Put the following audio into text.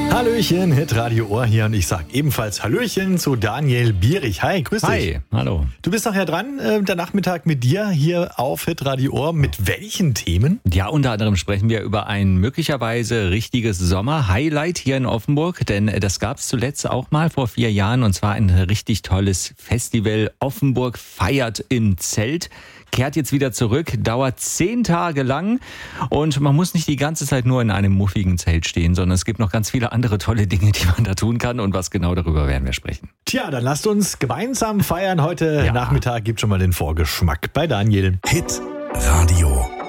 Hallöchen, Hitradio Ohr hier und ich sag ebenfalls Hallöchen zu Daniel Bierich. Hi, grüß dich. Hi, hallo. Du bist nachher dran, der Nachmittag mit dir hier auf Hitradio Ohr. Mit welchen Themen? Ja, unter anderem sprechen wir über ein möglicherweise richtiges Sommer-Highlight hier in Offenburg, denn das gab es zuletzt auch mal vor 4 Jahren und zwar ein richtig tolles Festival. Offenburg feiert im Zelt. Kehrt jetzt wieder zurück, dauert 10 Tage lang und man muss nicht die ganze Zeit nur in einem muffigen Zelt stehen, sondern es gibt noch ganz viele andere tolle Dinge, die man da tun kann und was genau darüber werden wir sprechen. Tja, dann lasst uns gemeinsam feiern. Heute Nachmittag gibt schon mal den Vorgeschmack bei Daniel. Hit Radio